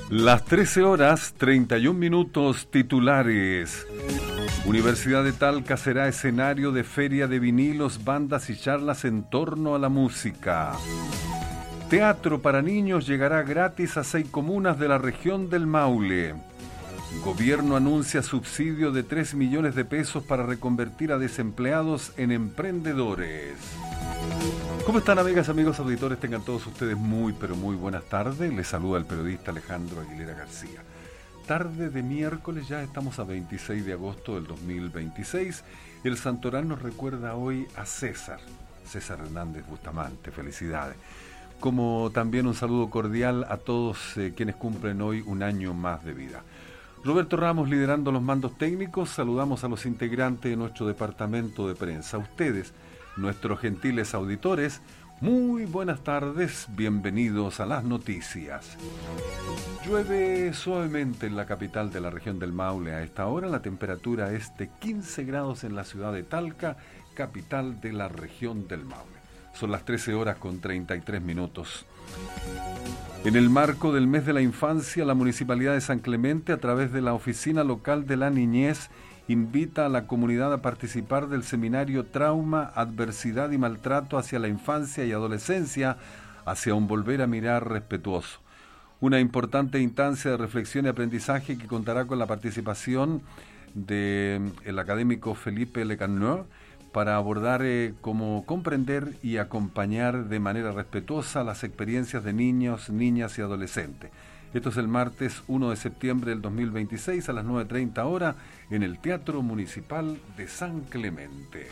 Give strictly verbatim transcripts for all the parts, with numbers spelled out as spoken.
Las trece horas, treinta y un minutos, titulares. Universidad de Talca será escenario de feria de vinilos, bandas y charlas en torno a la música. Teatro para niños llegará gratis a seis comunas de la región del Maule. Gobierno anuncia subsidio de tres millones de pesos para reconvertir a desempleados en emprendedores. ¿Cómo están, amigas, amigos, auditores? Tengan todos ustedes muy, pero muy buenas tardes. Les saluda el periodista Alejandro Aguilera García. Tarde de miércoles, ya estamos a veintiséis de agosto del dos mil veintiséis. El santoral nos recuerda hoy a César, César Hernández Bustamante. Felicidades. Como también un saludo cordial a todos eh, quienes cumplen hoy un año más de vida. Roberto Ramos liderando los mandos técnicos. Saludamos a los integrantes de nuestro departamento de prensa. A ustedes, nuestros gentiles auditores, muy buenas tardes, bienvenidos a las noticias. Llueve suavemente en la capital de la región del Maule a esta hora. La temperatura es de quince grados en la ciudad de Talca, capital de la región del Maule. Son las trece horas con treinta y tres minutos. En el marco del mes de la infancia, la Municipalidad de San Clemente, a través de la Oficina Local de la Niñez, invita a la comunidad a participar del seminario Trauma, Adversidad y Maltrato hacia la Infancia y Adolescencia, hacia un volver a mirar respetuoso. Una importante instancia de reflexión y aprendizaje que contará con la participación del académico Felipe Lecanneur para abordar eh, cómo comprender y acompañar de manera respetuosa las experiencias de niños, niñas y adolescentes. Esto es el martes uno de septiembre del dos mil veintiséis a las nueve treinta horas en el Teatro Municipal de San Clemente.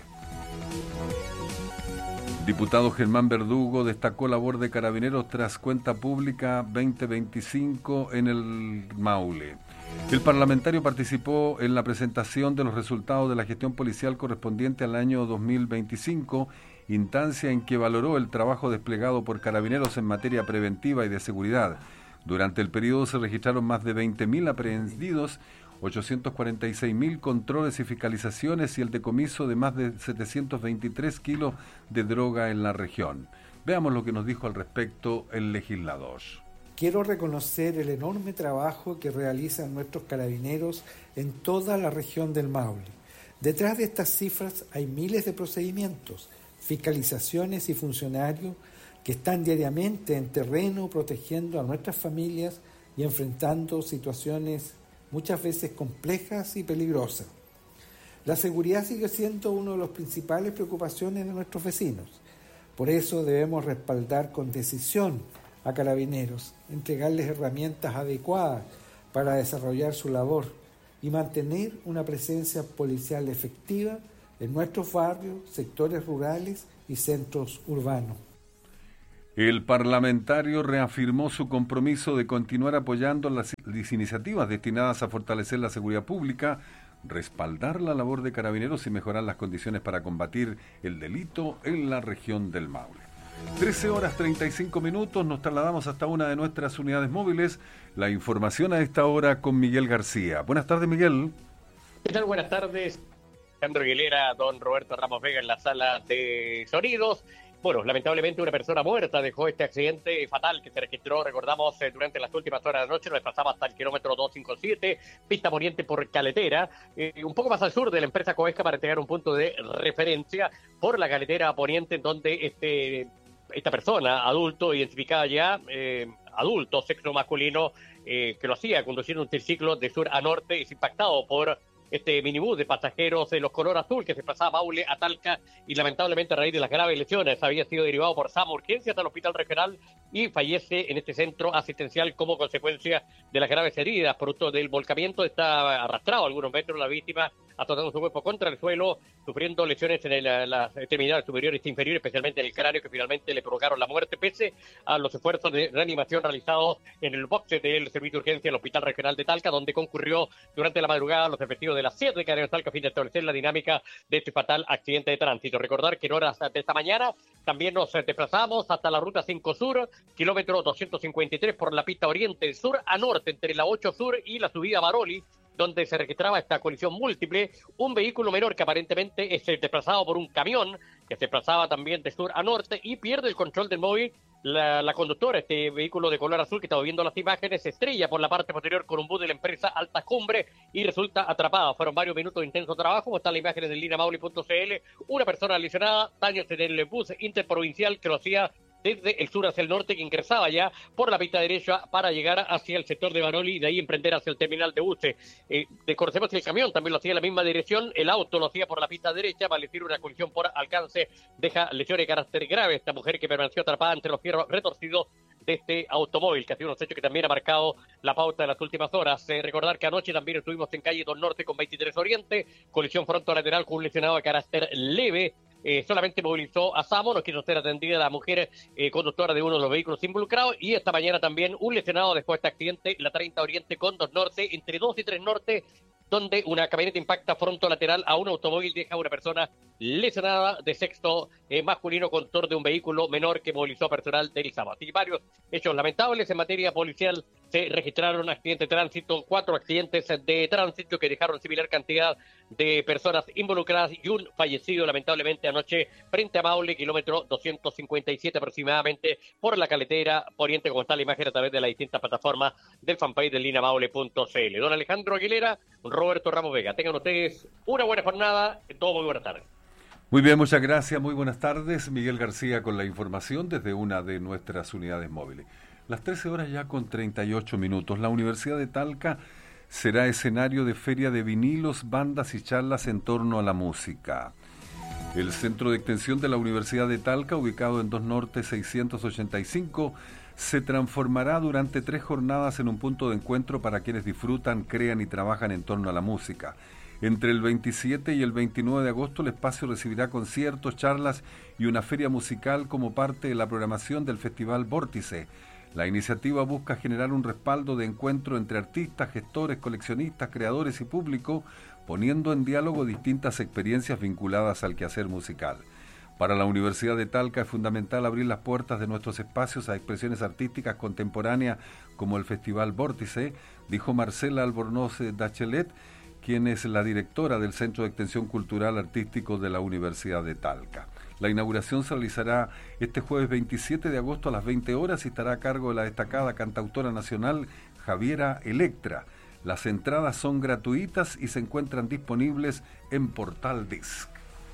Diputado Germán Verdugo destacó labor de Carabineros tras cuenta pública veinte veinticinco en el Maule. El parlamentario participó en la presentación de los resultados de la gestión policial correspondiente al año dos mil veinticinco, instancia en que valoró el trabajo desplegado por Carabineros en materia preventiva y de seguridad. Durante el periodo se registraron más de veinte mil aprehendidos, ochocientos cuarenta y seis mil controles y fiscalizaciones y el decomiso de más de setecientos veintitrés kilos de droga en la región. Veamos lo que nos dijo al respecto el legislador. Quiero reconocer el enorme trabajo que realizan nuestros carabineros en toda la región del Maule. Detrás de estas cifras hay miles de procedimientos, fiscalizaciones y funcionarios que están diariamente en terreno protegiendo a nuestras familias y enfrentando situaciones muchas veces complejas y peligrosas. La seguridad sigue siendo una de las principales preocupaciones de nuestros vecinos. Por eso debemos respaldar con decisión a Carabineros, entregarles herramientas adecuadas para desarrollar su labor y mantener una presencia policial efectiva en nuestros barrios, sectores rurales y centros urbanos. El parlamentario reafirmó su compromiso de continuar apoyando las, las iniciativas destinadas a fortalecer la seguridad pública, respaldar la labor de Carabineros y mejorar las condiciones para combatir el delito en la región del Maule. trece horas treinta y cinco minutos, nos trasladamos hasta una de nuestras unidades móviles. La información a esta hora con Miguel García. Buenas tardes, Miguel. ¿Qué tal? Buenas tardes. Alejandro Aguilera, don Roberto Ramos Vega en la sala de sonidos. Bueno, lamentablemente una persona muerta dejó este accidente fatal que se registró, recordamos, eh, durante las últimas horas de la noche. Nos desplazamos hasta el kilómetro doscientos cincuenta y siete, pista poniente por Caletera, eh, un poco más al sur de la empresa Coesca para entregar un punto de referencia por la Caletera poniente, en donde este, esta persona, adulto, identificada ya, eh, adulto, sexo masculino, eh, que lo hacía conduciendo un triciclo de sur a norte, es impactado por este minibús de pasajeros de los color azul que se pasaba a Maule a Talca y lamentablemente a raíz de las graves lesiones había sido derivado por SAMU Urgencias al hospital regional y fallece en este centro asistencial como consecuencia de las graves heridas producto del volcamiento. Está arrastrado algunos metros la víctima, azotando su cuerpo contra el suelo, sufriendo lesiones en el, las extremidades superiores e inferiores, especialmente en el cráneo, que finalmente le provocaron la muerte, pese a los esfuerzos de reanimación realizados en el boxe del servicio de urgencia del Hospital Regional de Talca, donde concurrió durante la madrugada los efectivos de las siete de Carabineros Talca a fin de establecer la dinámica de este fatal accidente de tránsito. Recordar que en horas de esta mañana también nos desplazamos hasta la ruta cinco Sur, kilómetro doscientos cincuenta y tres por la pista oriente sur a norte, entre la ocho Sur y la subida Maroli, donde se registraba esta colisión múltiple. Un vehículo menor que aparentemente es desplazado por un camión que se desplazaba también de sur a norte y pierde el control del móvil. La, la conductora, este vehículo de color azul que estamos viendo las imágenes, se estrella por la parte posterior con un bus de la empresa Alta Cumbre y resulta atrapada. Fueron varios minutos de intenso trabajo, como están las imágenes del línea maule punto c l. Una persona lesionada, daños en el bus interprovincial que lo hacía desde el sur hacia el norte, que ingresaba ya por la pista derecha para llegar hacia el sector de Baroli y de ahí emprender hacia el terminal de buses. Eh, desconocemos que el camión también lo hacía en la misma dirección, el auto lo hacía por la pista derecha, vale decir una colisión por alcance, deja lesiones de carácter grave esta mujer que permaneció atrapada entre los fierros retorcidos de este automóvil, que ha sido un hecho que también ha marcado la pauta de las últimas horas. Eh, recordar que anoche también estuvimos en calle dos Norte con veintitrés Oriente, colisión fronto-lateral con un lesionado de carácter leve. Eh, solamente movilizó a Samo, no quiso ser atendida la mujer eh, conductora de uno de los vehículos involucrados, y esta mañana también un lesionado después de este accidente, la treinta Oriente con dos Norte, entre dos y tres Norte, donde una camioneta impacta fronto-lateral a un automóvil, deja a una persona lesionada de sexo eh, masculino, conductor de un vehículo menor que movilizó personal del ISAMA. Así que varios hechos lamentables en materia policial. Se registraron accidentes de tránsito, cuatro accidentes de tránsito que dejaron similar cantidad de personas involucradas y un fallecido lamentablemente anoche frente a Maule, kilómetro doscientos cincuenta y siete aproximadamente, por la carretera Oriente, como está la imagen a través de las distintas plataformas del fanpage de línea maule punto c l. Don Alejandro Aguilera, Roberto Ramos Vega, tengan ustedes una buena jornada, todo muy buenas tardes. Muy bien, muchas gracias, muy buenas tardes. Miguel García con la información desde una de nuestras unidades móviles. Las trece horas ya con treinta y ocho minutos. La Universidad de Talca será escenario de feria de vinilos, bandas y charlas en torno a la música. El centro de extensión de la Universidad de Talca, ubicado en dos Norte seiscientos ochenta y cinco, se transformará durante tres jornadas en un punto de encuentro para quienes disfrutan, crean y trabajan en torno a la música. Entre el veintisiete y el veintinueve de agosto el espacio recibirá conciertos, charlas y una feria musical como parte de la programación del Festival Vórtice. La iniciativa busca generar un respaldo de encuentro entre artistas, gestores, coleccionistas, creadores y público, poniendo en diálogo distintas experiencias vinculadas al quehacer musical. Para la Universidad de Talca es fundamental abrir las puertas de nuestros espacios a expresiones artísticas contemporáneas como el Festival Vórtice, dijo Marcela Albornoz Dachelet, quien es la directora del Centro de Extensión Cultural Artístico de la Universidad de Talca. La inauguración se realizará este jueves veintisiete de agosto a las veinte horas y estará a cargo de la destacada cantautora nacional Javiera Electra. Las entradas son gratuitas y se encuentran disponibles en Portal Disc.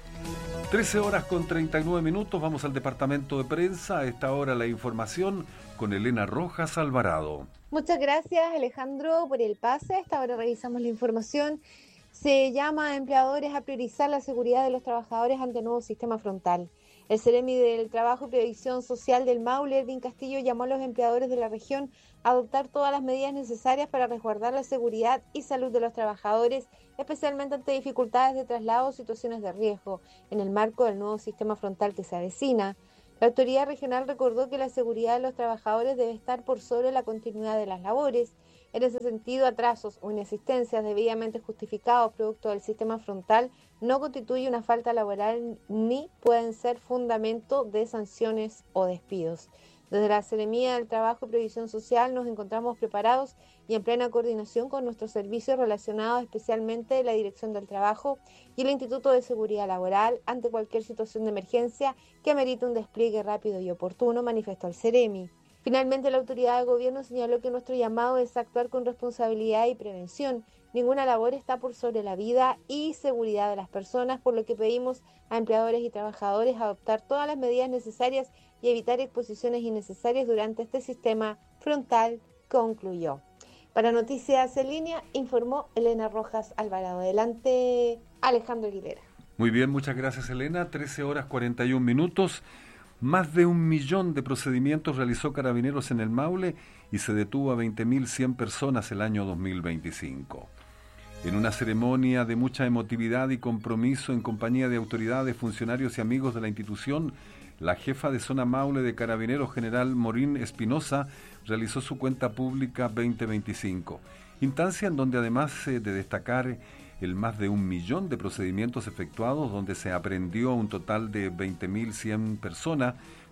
trece horas con treinta y nueve minutos, vamos al departamento de prensa. A esta hora la información con Elena Rojas Alvarado. Muchas gracias, Alejandro, por el pase. A esta hora revisamos la información. Se llama a empleadores a priorizar la seguridad de los trabajadores ante el nuevo sistema frontal. El Ceremi del Trabajo y Previsión Social del Maule, Erwin Castillo, llamó a los empleadores de la región a adoptar todas las medidas necesarias para resguardar la seguridad y salud de los trabajadores, especialmente ante dificultades de traslado o situaciones de riesgo, en el marco del nuevo sistema frontal que se avecina. La autoridad regional recordó que la seguridad de los trabajadores debe estar por sobre la continuidad de las labores. En ese sentido, atrasos o inexistencias debidamente justificados producto del sistema frontal no constituye una falta laboral ni pueden ser fundamento de sanciones o despidos. Desde la Seremía del Trabajo y Previsión Social nos encontramos preparados y en plena coordinación con nuestros servicios relacionados, especialmente la Dirección del Trabajo y el Instituto de Seguridad Laboral, ante cualquier situación de emergencia que amerite un despliegue rápido y oportuno, manifestó el Ceremi. Finalmente, la autoridad de gobierno señaló que nuestro llamado es actuar con responsabilidad y prevención. Ninguna labor está por sobre la vida y seguridad de las personas, por lo que pedimos a empleadores y trabajadores adoptar todas las medidas necesarias y evitar exposiciones innecesarias durante este sistema frontal, concluyó. Para Noticias en Línea, informó Elena Rojas Alvarado. Adelante, Alejandro Aguilera. Muy bien, muchas gracias, Elena. trece horas cuarenta y un minutos. Más de un millón de procedimientos realizó Carabineros en el Maule y se detuvo a veinte mil cien personas el año dos mil veinticinco. En una ceremonia de mucha emotividad y compromiso en compañía de autoridades, funcionarios y amigos de la institución, la jefa de zona Maule de Carabineros, general Morín Espinosa, realizó su cuenta pública veinte veinticinco, instancia en donde además de destacar el más de un millón de procedimientos efectuados, donde se aprendió a un total de veinte mil cien personas,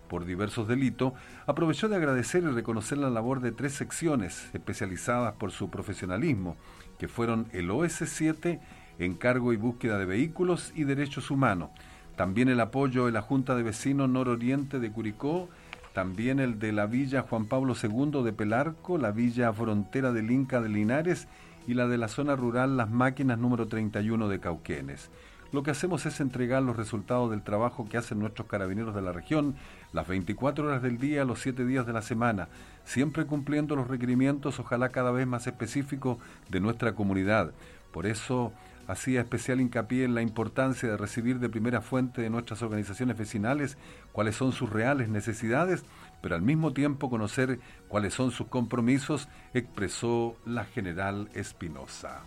por diversos delitos, aprovechó de agradecer y reconocer la labor de tres secciones especializadas por su profesionalismo, que fueron el O S siete, Encargo y Búsqueda de Vehículos y Derechos Humanos, también el apoyo de la Junta de Vecinos Nororiente de Curicó, también el de la Villa Juan Pablo segundo de Pelarco, la Villa Frontera del Inca de Linares y la de la zona rural Las Máquinas número treinta y uno de Cauquenes. Lo que hacemos es entregar los resultados del trabajo que hacen nuestros carabineros de la región las veinticuatro horas del día, los siete días de la semana, siempre cumpliendo los requerimientos, ojalá cada vez más específicos, de nuestra comunidad. Por eso hacía especial hincapié en la importancia de recibir de primera fuente de nuestras organizaciones vecinales cuáles son sus reales necesidades, pero al mismo tiempo conocer cuáles son sus compromisos, expresó la general Espinosa.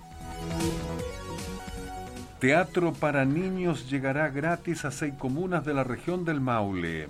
Teatro para niños llegará gratis a seis comunas de la región del Maule.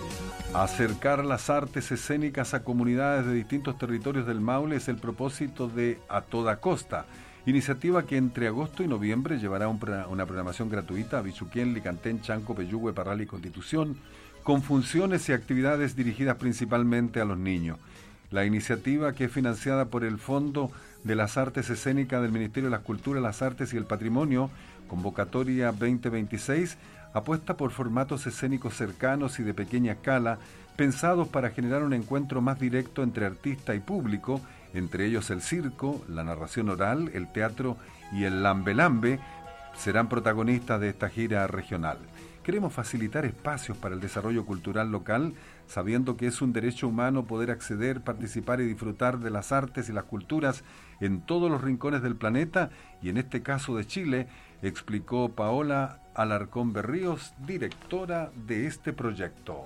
Acercar las artes escénicas a comunidades de distintos territorios del Maule es el propósito de A Toda Costa, iniciativa que entre agosto y noviembre llevará un, una programación gratuita a Bichuquén, Licantén, Chanco, Peyúgue, Parral y Constitución, con funciones y actividades dirigidas principalmente a los niños. La iniciativa, que es financiada por el Fondo de las Artes Escénicas del Ministerio de las Culturas, las Artes y el Patrimonio, convocatoria veinte veintiséis, apuesta por formatos escénicos cercanos y de pequeña escala, pensados para generar un encuentro más directo entre artista y público, entre ellos el circo, la narración oral, el teatro y el lambe-lambe, serán protagonistas de esta gira regional. Queremos facilitar espacios para el desarrollo cultural local, sabiendo que es un derecho humano poder acceder, participar y disfrutar de las artes y las culturas en todos los rincones del planeta, y en este caso de Chile, explicó Paola Alarcón Berríos, directora de este proyecto.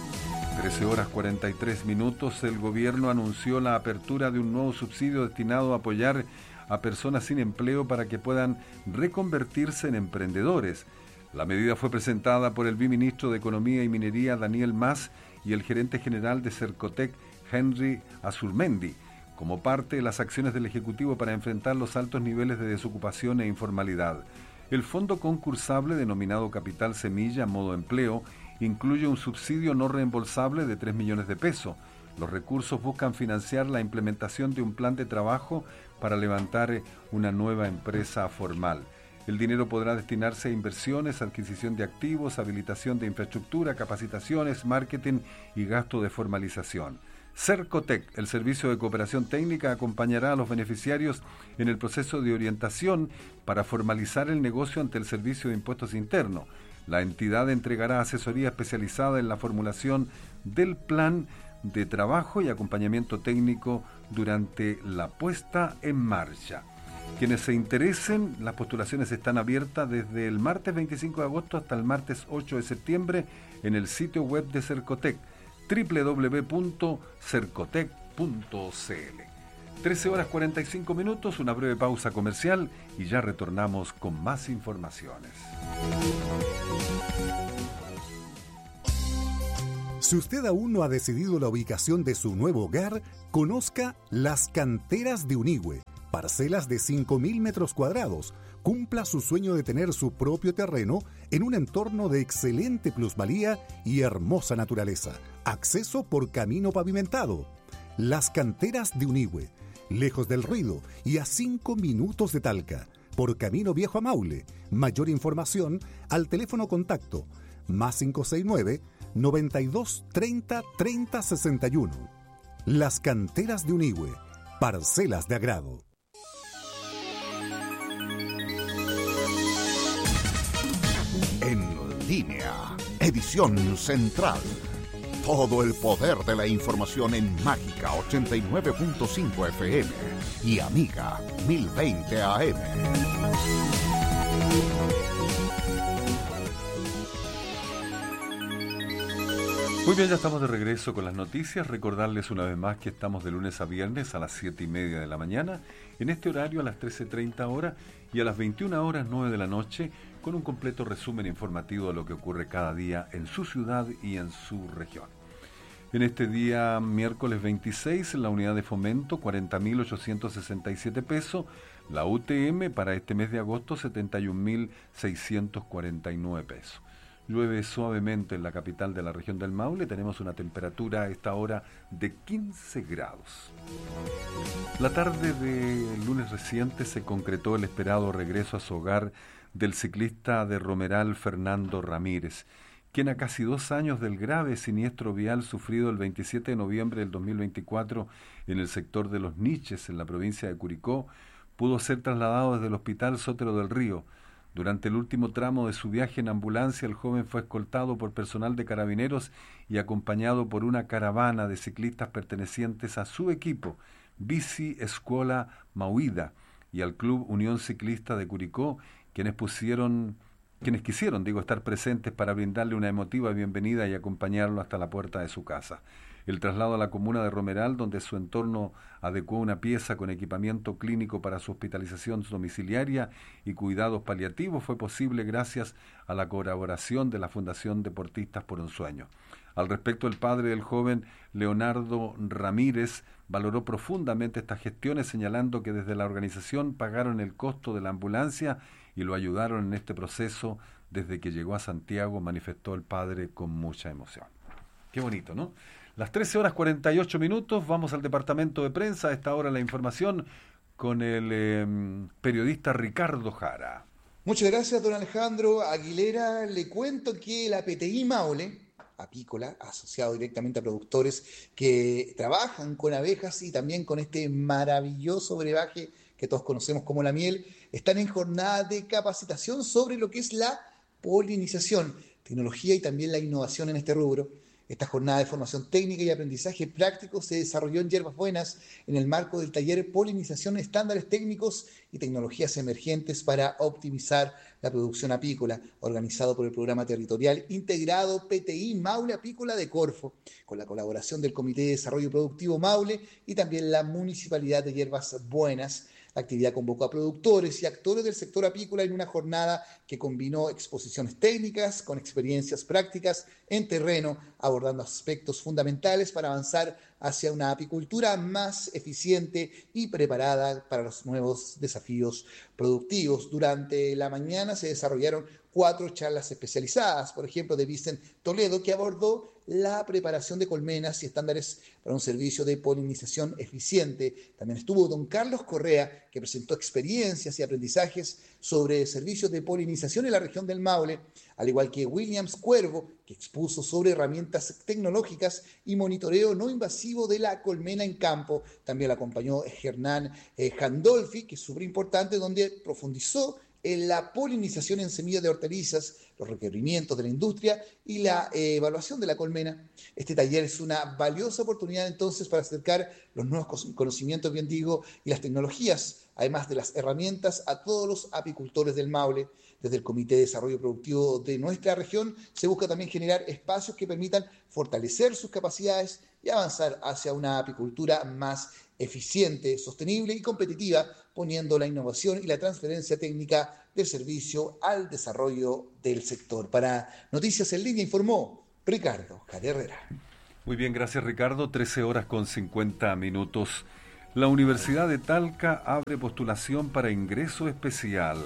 trece horas cuarenta y tres minutos, el gobierno anunció la apertura de un nuevo subsidio destinado a apoyar a personas sin empleo para que puedan reconvertirse en emprendedores. La medida fue presentada por el viceministro de Economía y Minería, Daniel Mas, y el gerente general de Cercotec, Henry Azurmendi, como parte de las acciones del Ejecutivo para enfrentar los altos niveles de desocupación e informalidad. El fondo concursable, denominado Capital Semilla Modo Empleo, incluye un subsidio no reembolsable de tres millones de pesos. Los recursos buscan financiar la implementación de un plan de trabajo para levantar una nueva empresa formal. El dinero podrá destinarse a inversiones, adquisición de activos, habilitación de infraestructura, capacitaciones, marketing y gasto de formalización. Cercotec, el servicio de cooperación técnica, acompañará a los beneficiarios en el proceso de orientación para formalizar el negocio ante el Servicio de Impuestos Internos. La entidad entregará asesoría especializada en la formulación del plan de trabajo y acompañamiento técnico durante la puesta en marcha. Quienes se interesen, las postulaciones están abiertas desde el martes veinticinco de agosto hasta el martes ocho de septiembre en el sitio web de Cercotec, doble u doble u doble u punto cercotec punto c l. trece horas cuarenta y cinco minutos, una breve pausa comercial y ya retornamos con más informaciones. Si usted aún no ha decidido la ubicación de su nuevo hogar, conozca Las Canteras de Unigüe. Parcelas de cinco mil metros cuadrados. Cumpla su sueño de tener su propio terreno en un entorno de excelente plusvalía y hermosa naturaleza. Acceso por camino pavimentado. Las Canteras de Unigüe. Lejos del ruido y a cinco minutos de Talca. Por camino viejo a Maule. Mayor información al teléfono contacto más cinco seis nueve, noventa y dos, treinta, treinta, sesenta y uno. Las Canteras de Unigüe. Parcelas de agrado. En línea, edición central. Todo el poder de la información en Mágica ochenta y nueve punto cinco F M y Amiga mil veinte A M. Muy bien, ya estamos de regreso con las noticias. Recordarles una vez más que estamos de lunes a viernes a las siete y media de la mañana, en este horario a las trece treinta horas y a las veintiuna horas nueve de la noche, con un completo resumen informativo de lo que ocurre cada día en su ciudad y en su región. En este día, miércoles veintiséis, la unidad de fomento, cuarenta mil ochocientos sesenta y siete pesos. La U T M para este mes de agosto, setenta y un mil seiscientos cuarenta y nueve pesos. Llueve suavemente en la capital de la región del Maule. Tenemos una temperatura a esta hora de quince grados. La tarde del lunes reciente se concretó el esperado regreso a su hogar del ciclista de Romeral Fernando Ramírez, quien a casi dos años del grave siniestro vial sufrido el veintisiete de noviembre del dos mil veinticuatro en el sector de Los Niches, en la provincia de Curicó, pudo ser trasladado desde el Hospital Sotero del Río. Durante el último tramo de su viaje en ambulancia, el joven fue escoltado por personal de carabineros y acompañado por una caravana de ciclistas pertenecientes a su equipo, Bici Escuela Mauida, y al Club Unión Ciclista de Curicó, quienes pusieron, quienes quisieron, digo, estar presentes para brindarle una emotiva bienvenida y acompañarlo hasta la puerta de su casa. El traslado a la comuna de Romeral, donde su entorno adecuó una pieza con equipamiento clínico para su hospitalización domiciliaria y cuidados paliativos, fue posible gracias a la colaboración de la Fundación Deportistas por un Sueño. Al respecto, el padre del joven, Leonardo Ramírez, valoró profundamente estas gestiones, señalando que desde la organización pagaron el costo de la ambulancia y lo ayudaron en este proceso desde que llegó a Santiago, manifestó el padre con mucha emoción. Qué bonito, ¿no? Las trece horas cuarenta y ocho minutos, vamos al departamento de prensa. A esta hora la información con el eh, periodista Ricardo Jara. Muchas gracias, don Alejandro Aguilera. Le cuento que la P T I Maule, apícola, asociado directamente a productores que trabajan con abejas y también con este maravilloso brebaje que todos conocemos como la miel, están en jornada de capacitación sobre lo que es la polinización, tecnología y también la innovación en este rubro. Esta jornada de formación técnica y aprendizaje práctico se desarrolló en Yerbas Buenas en el marco del taller Polinización, Estándares Técnicos y Tecnologías Emergentes para Optimizar la Producción Apícola, organizado por el Programa Territorial Integrado P T I Maule Apícola de Corfo, con la colaboración del Comité de Desarrollo Productivo Maule y también la Municipalidad de Yerbas Buenas. La actividad convocó a productores y actores del sector apícola en una jornada que combinó exposiciones técnicas con experiencias prácticas en terreno, abordando aspectos fundamentales para avanzar hacia una apicultura más eficiente y preparada para los nuevos desafíos productivos. Durante la mañana se desarrollaron cuatro charlas especializadas, por ejemplo, de Vicente Toledo, que abordó la preparación de colmenas y estándares para un servicio de polinización eficiente. También estuvo don Carlos Correa, que presentó experiencias y aprendizajes sobre servicios de polinización en la región del Maule, al igual que Williams Cuervo, que expuso sobre herramientas tecnológicas y monitoreo no invasivo de la colmena en campo. También la acompañó Hernán eh, Jandolfi, que es súper importante, donde profundizó en la polinización en semillas de hortalizas, los requerimientos de la industria y la eh, evaluación de la colmena. Este taller es una valiosa oportunidad entonces para acercar los nuevos conocimientos, bien digo, y las tecnologías, además de las herramientas, a todos los apicultores del Maule. Desde el Comité de Desarrollo Productivo de nuestra región se busca también generar espacios que permitan fortalecer sus capacidades y avanzar hacia una apicultura más eficiente, sostenible y competitiva, poniendo la innovación y la transferencia técnica del servicio al desarrollo del sector. Para Noticias en Línea informó Ricardo Jara Herrera. Muy bien, gracias Ricardo. trece horas con cincuenta minutos. La Universidad de Talca abre postulación para ingreso especial.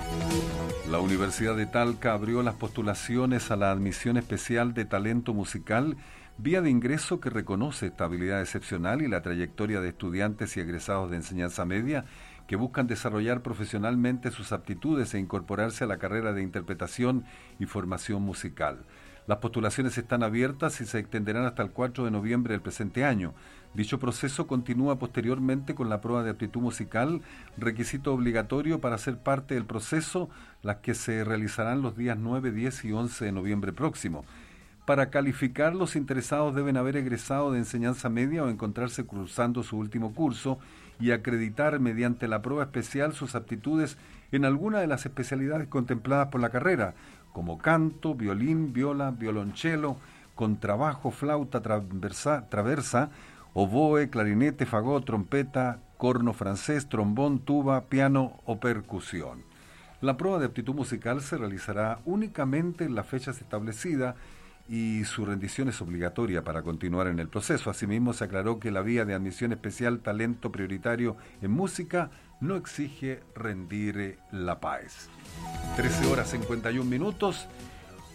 La Universidad de Talca abrió las postulaciones a la admisión especial de talento musical, vía de ingreso que reconoce esta habilidad excepcional y la trayectoria de estudiantes y egresados de enseñanza media que buscan desarrollar profesionalmente sus aptitudes e incorporarse a la carrera de interpretación y formación musical. Las postulaciones están abiertas y se extenderán hasta el cuatro de noviembre del presente año. Dicho proceso continúa posteriormente con la prueba de aptitud musical, requisito obligatorio para ser parte del proceso, las que se realizarán los días nueve, diez y once de noviembre próximo. Para calificar, los interesados deben haber egresado de enseñanza media o encontrarse cursando su último curso y acreditar mediante la prueba especial sus aptitudes en alguna de las especialidades contempladas por la carrera, como canto, violín, viola, violonchelo, contrabajo, flauta traversa, traversa, oboe, clarinete, fagot, trompeta, corno francés, trombón, tuba, piano o percusión. La prueba de aptitud musical se realizará únicamente en las fechas establecidas y su rendición es obligatoria para continuar en el proceso. Asimismo, se aclaró que la vía de admisión especial talento prioritario en música no exige rendir la P A E S. trece horas cincuenta y un minutos.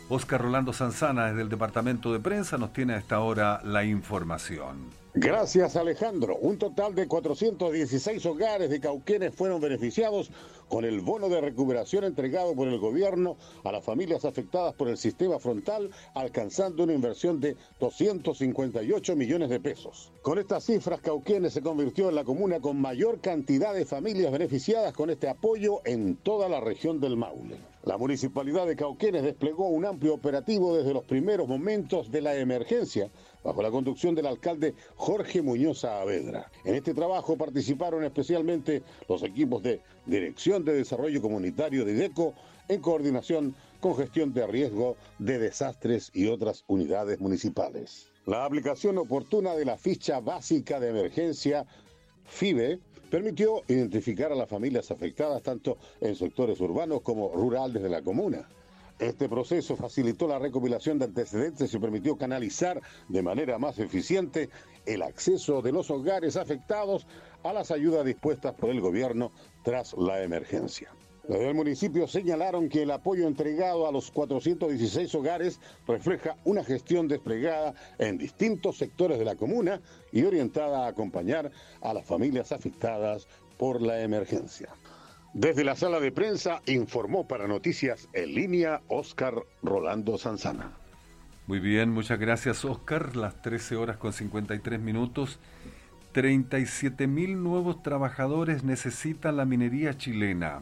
Óscar Rolando Sanzana, desde el Departamento de Prensa, nos tiene a esta hora la información. Gracias, Alejandro. Un total de cuatrocientos dieciséis hogares de Cauquenes fueron beneficiados con el bono de recuperación entregado por el gobierno a las familias afectadas por el sistema frontal, alcanzando una inversión de doscientos cincuenta y ocho millones de pesos. Con estas cifras, Cauquenes se convirtió en la comuna con mayor cantidad de familias beneficiadas con este apoyo en toda la región del Maule. La municipalidad de Cauquenes desplegó un amplio operativo desde los primeros momentos de la emergencia, bajo la conducción del alcalde Jorge Muñoz Saavedra. En este trabajo participaron especialmente los equipos de Dirección de Desarrollo Comunitario de IDECO, en coordinación con gestión de riesgo de desastres y otras unidades municipales. La aplicación oportuna de la ficha básica de emergencia FIBE permitió identificar a las familias afectadas tanto en sectores urbanos como rurales de la comuna. Este proceso facilitó la recopilación de antecedentes y permitió canalizar de manera más eficiente el acceso de los hogares afectados a las ayudas dispuestas por el gobierno tras la emergencia. Desde el municipio señalaron que el apoyo entregado a los cuatrocientos dieciséis hogares refleja una gestión desplegada en distintos sectores de la comuna y orientada a acompañar a las familias afectadas por la emergencia. Desde la sala de prensa informó para Noticias en Línea Óscar Rolando Sanzana. Muy bien, muchas gracias, Óscar. Las trece horas con cincuenta y tres minutos. treinta y siete mil nuevos trabajadores necesita la minería chilena.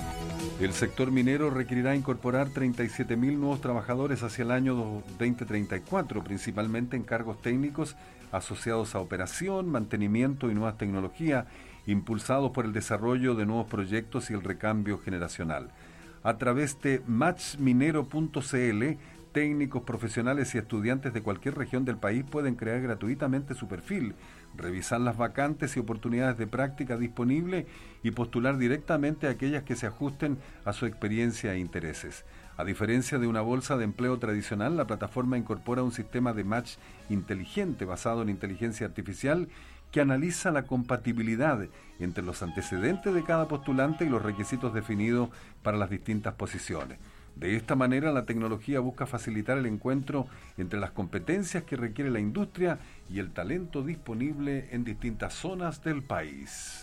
El sector minero requerirá incorporar treinta y siete mil nuevos trabajadores hacia el año dos mil treinta y cuatro, principalmente en cargos técnicos asociados a operación, mantenimiento y nuevas tecnologías, impulsados por el desarrollo de nuevos proyectos y el recambio generacional. A través de match minero punto c l, técnicos, profesionales y estudiantes de cualquier región del país pueden crear gratuitamente su perfil, revisar las vacantes y oportunidades de práctica disponibles y postular directamente a aquellas que se ajusten a su experiencia e intereses. A diferencia de una bolsa de empleo tradicional, la plataforma incorpora un sistema de match inteligente basado en inteligencia artificial que analiza la compatibilidad entre los antecedentes de cada postulante y los requisitos definidos para las distintas posiciones. De esta manera, la tecnología busca facilitar el encuentro entre las competencias que requiere la industria y el talento disponible en distintas zonas del país.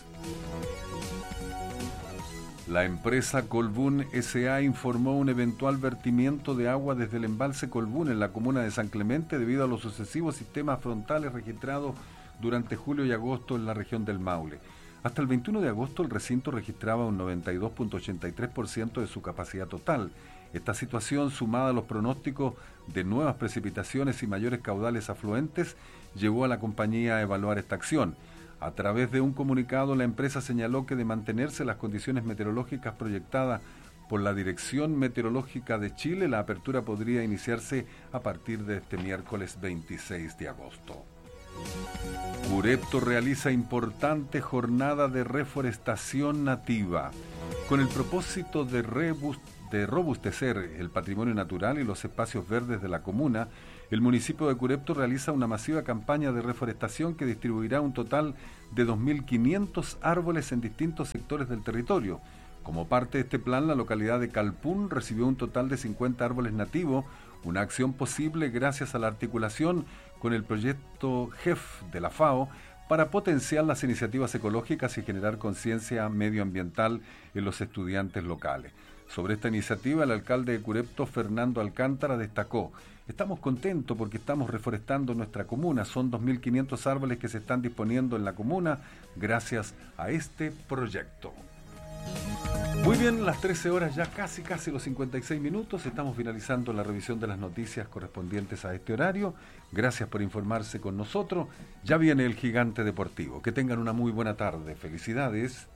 La empresa Colbún S A informó un eventual vertimiento de agua desde el embalse Colbún en la comuna de San Clemente debido a los sucesivos sistemas frontales registrados durante julio y agosto en la región del Maule. Hasta el veintiuno de agosto el recinto registraba un noventa y dos punto ochenta y tres por ciento de su capacidad total. Esta situación, sumada a los pronósticos de nuevas precipitaciones y mayores caudales afluentes, llevó a la compañía a evaluar esta acción. A través de un comunicado, la empresa señaló que de mantenerse las condiciones meteorológicas proyectadas por la Dirección Meteorológica de Chile, la apertura podría iniciarse a partir de este miércoles veintiséis de agosto. Curepto realiza importante jornada de reforestación nativa. Con el propósito de, rebus, de robustecer el patrimonio natural y los espacios verdes de la comuna, el municipio de Curepto realiza una masiva campaña de reforestación que distribuirá un total de dos mil quinientos árboles en distintos sectores del territorio. Como parte de este plan, la localidad de Calpún recibió un total de cincuenta árboles nativos, una acción posible gracias a la articulación con el proyecto G E F de la FAO para potenciar las iniciativas ecológicas y generar conciencia medioambiental en los estudiantes locales. Sobre esta iniciativa, el alcalde de Curepto, Fernando Alcántara, destacó: estamos contentos porque estamos reforestando nuestra comuna. Son dos mil quinientos árboles que se están disponiendo en la comuna gracias a este proyecto. Muy bien, las trece horas, ya casi, casi los cincuenta y seis minutos. Estamos finalizando la revisión de las noticias correspondientes a este horario. Gracias por informarse con nosotros. Ya viene el Gigante Deportivo. Que tengan una muy buena tarde. Felicidades.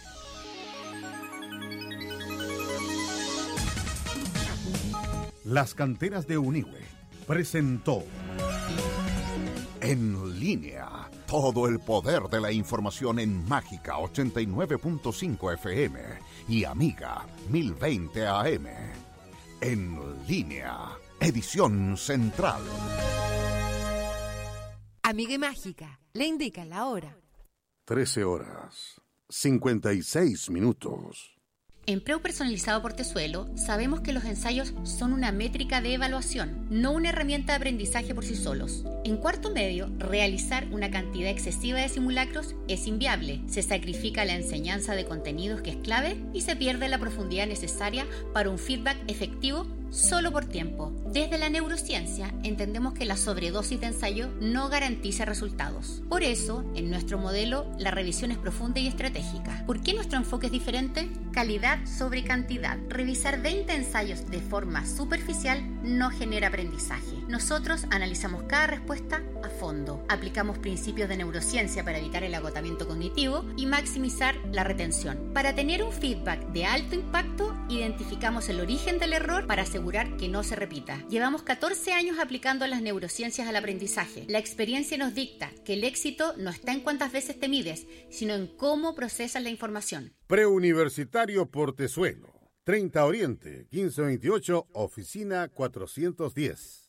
Las Canteras de Unihue presentó En Línea. Todo el poder de la información en Mágica ochenta y nueve punto cinco F M y Amiga mil veinte A M. En Línea, edición central. Amiga y Mágica, le indica la hora. trece horas, cincuenta y seis minutos. En Preu Personalizado Portezuelo sabemos que los ensayos son una métrica de evaluación, no una herramienta de aprendizaje por sí solos. En cuarto medio, realizar una cantidad excesiva de simulacros es inviable. Se sacrifica la enseñanza de contenidos que es clave y se pierde la profundidad necesaria para un feedback efectivo solo por tiempo. Desde la neurociencia entendemos que la sobredosis de ensayo no garantiza resultados. Por eso, en nuestro modelo, la revisión es profunda y estratégica. ¿Por qué nuestro enfoque es diferente? Calidad sobre cantidad. Revisar veinte ensayos de forma superficial no genera aprendizaje. Nosotros analizamos cada respuesta a fondo. Aplicamos principios de neurociencia para evitar el agotamiento cognitivo y maximizar la retención. Para tener un feedback de alto impacto, identificamos el origen del error para asegurar que no se repita. Llevamos catorce años aplicando las neurociencias al aprendizaje. La experiencia nos dicta que el éxito no está en cuántas veces te mides, sino en cómo procesas la información. Preuniversitario Portezuelo, treinta Oriente, quince veintiocho, oficina cuatrocientos diez.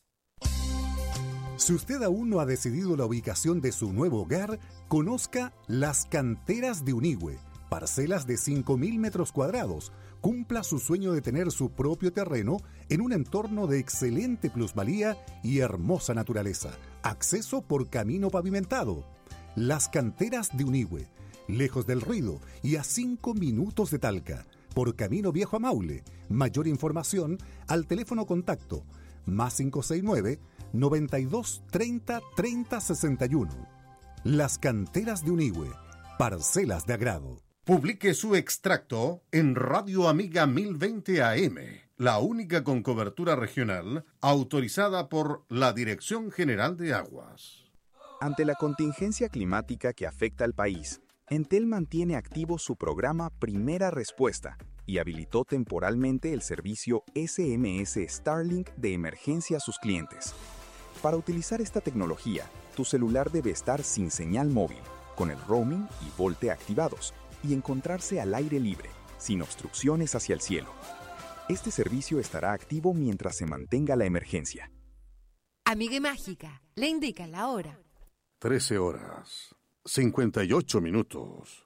Si usted aún no ha decidido la ubicación de su nuevo hogar, conozca Las Canteras de Unigüe, parcelas de cinco mil metros cuadrados. Cumpla su sueño de tener su propio terreno en un entorno de excelente plusvalía y hermosa naturaleza. Acceso por camino pavimentado. Las Canteras de Unigüe, lejos del ruido y a cinco minutos de Talca, por camino viejo a Maule. Mayor información al teléfono contacto más cinco seis nueve, noventa y dos, treinta, treinta, sesenta y uno. Las Canteras de Unigüe, parcelas de agrado. Publique su extracto en Radio Amiga mil veinte A M, la única con cobertura regional autorizada por la Dirección General de Aguas. Ante la contingencia climática que afecta al país, Entel mantiene activo su programa Primera Respuesta y habilitó temporalmente el servicio S M S Starlink de emergencia a sus clientes. Para utilizar esta tecnología, tu celular debe estar sin señal móvil, con el roaming y VoLTE activados, y encontrarse al aire libre, sin obstrucciones hacia el cielo. Este servicio estará activo mientras se mantenga la emergencia. Amiga Mágica, le indica la hora. trece horas, cincuenta y ocho minutos.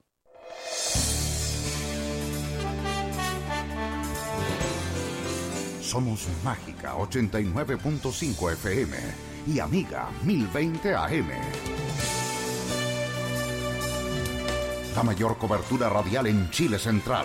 Somos Mágica ochenta y nueve punto cinco F M y Amiga mil veinte A M. La mayor cobertura radial en Chile Central.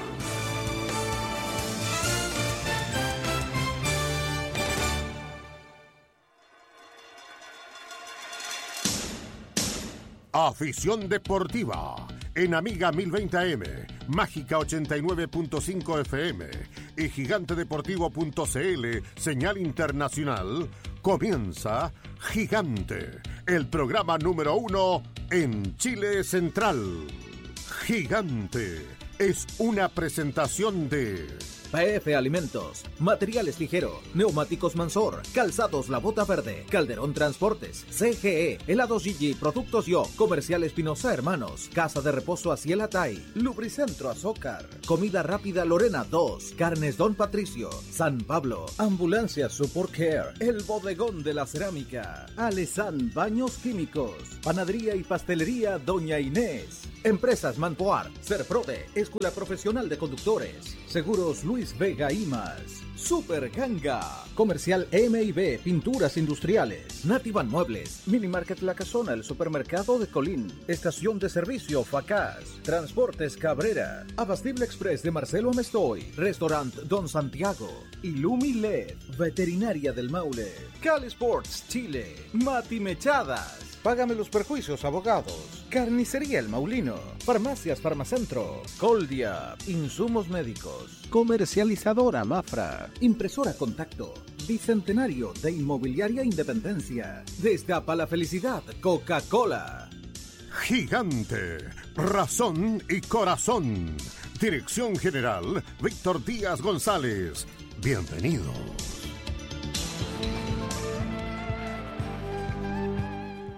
Afición deportiva en Amiga mil veinte A M, Mágica ochenta y nueve punto cinco F M y gigante deportivo punto c l, señal internacional. Comienza Gigante, el programa número uno en Chile Central. Gigante es una presentación de P F Alimentos, Materiales Ligero, Neumáticos Mansor, Calzados La Bota Verde, Calderón Transportes, C G E, Helados Gigi, Productos Yo, Comercial Espinosa Hermanos, Casa de Reposo Aciel Atay, Lubricentro Azócar, Comida Rápida Lorena dos, Carnes Don Patricio, San Pablo, Ambulancia Support Care, El Bodegón de la Cerámica, Alesan Baños Químicos, Panadería y Pastelería Doña Inés, Empresas Manpoar, Serprode, Escuela Profesional de Conductores, Seguros Luis Vega y más. Super Ganga, Comercial M y B, Pinturas Industriales, Nativan Muebles, Mini Market La Casona, el Supermercado de Colín, Estación de Servicio Facaz, Transportes Cabrera, Abastible Express de Marcelo Amestoy, Restaurant Don Santiago, Illumi L E D, Veterinaria del Maule, Cal Sports Chile, Mati Mechadas, Págame los Perjuicios Abogados, Carnicería El Maulino, Farmacias Farmacentro, Coldia, Insumos Médicos, Comercializadora Mafra, Impresora Contacto, Bicentenario de Inmobiliaria Independencia, Destapa la Felicidad, Coca-Cola. Gigante, razón y corazón. Dirección General, Víctor Díaz González. Bienvenidos.